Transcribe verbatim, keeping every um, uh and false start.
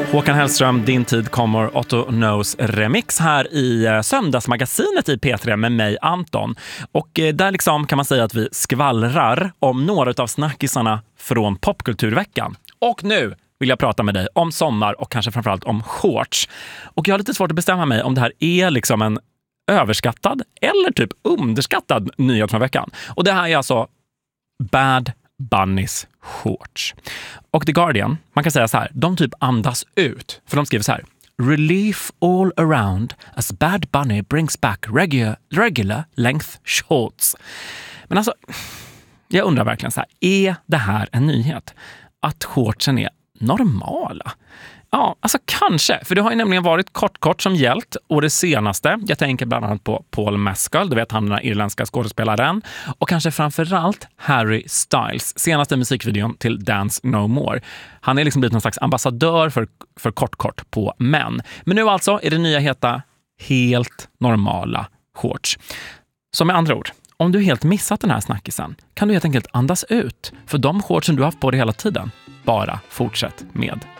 Håkan Hellström, Din tid kommer, Otto Knows remix här i Söndagsmagasinet i P tre med mig, Anton. Och där liksom kan man säga att vi skvallrar om några av snackisarna från popkulturveckan. Och nu vill jag prata med dig om sommar och kanske framförallt om shorts. Och jag har lite svårt att bestämma mig om det här är liksom en överskattad eller typ underskattad nyhet från veckan. Och det här är alltså Bad Bunnies shorts. Och The Guardian, man kan säga så här, de typ andas ut. För de skriver så här: Relief all around as Bad Bunny brings back regular, regular length shorts. Men alltså, jag undrar verkligen så här, är det här en nyhet? Att shortsen är normala? Ja, alltså kanske. För det har ju nämligen varit kort-kort som gällt. Och det senaste, jag tänker bland annat på Paul Mescal, du vet han den här irländska skådespelaren. Och kanske framförallt Harry Styles, senaste musikvideon till Dance No More. Han är liksom blivit någon slags ambassadör för, för kort-kort på män. Men nu alltså är det nya heta helt normala shorts. Så med andra ord, om du helt missat den här snackisen kan du helt enkelt andas ut. För de shortsen du har haft på dig hela tiden, bara fortsätt med